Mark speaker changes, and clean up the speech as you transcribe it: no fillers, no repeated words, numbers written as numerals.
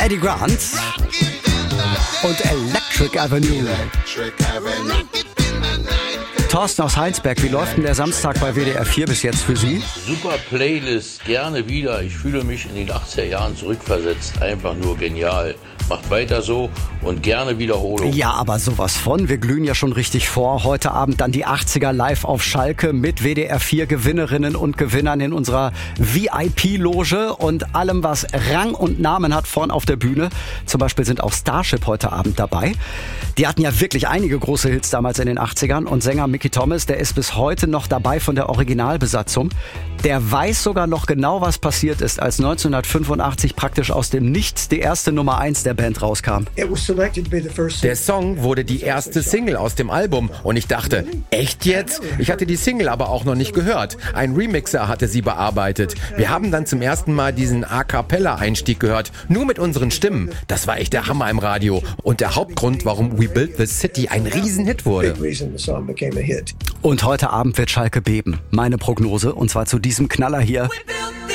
Speaker 1: Eddie Grant und Electric Avenue. Thorsten aus Heinsberg, wie läuft denn der Samstag bei WDR 4 bis jetzt für Sie?
Speaker 2: Super Playlist, gerne wieder. Ich fühle mich in den 80er Jahren zurückversetzt. Einfach nur genial. Macht weiter so und gerne Wiederholung.
Speaker 1: Ja, aber sowas von. Wir glühen ja schon richtig vor. Heute Abend dann die 80er live auf Schalke mit WDR 4 Gewinnerinnen und Gewinnern in unserer VIP-Loge und allem, was Rang und Namen hat, vorn auf der Bühne. Zum Beispiel sind auch Starship heute Abend dabei. Die hatten ja wirklich einige große Hits damals in den 80ern und Sänger Mickey Thomas, der ist bis heute noch dabei von der Originalbesatzung. Der weiß sogar noch genau, was passiert ist, als 1985 praktisch aus dem Nichts die erste Nummer 1 der Band rauskam.
Speaker 3: Der Song wurde die erste Single aus dem Album und ich dachte, echt jetzt? Ich hatte die Single aber auch noch nicht gehört. Ein Remixer hatte sie bearbeitet. Wir haben dann zum ersten Mal diesen A-Cappella-Einstieg gehört, nur mit unseren Stimmen. Das war echt der Hammer im Radio und der Hauptgrund, warum We Built the City ein Riesenhit wurde.
Speaker 1: Und heute Abend wird Schalke beben. Meine Prognose, und zwar zu diesem Knaller hier.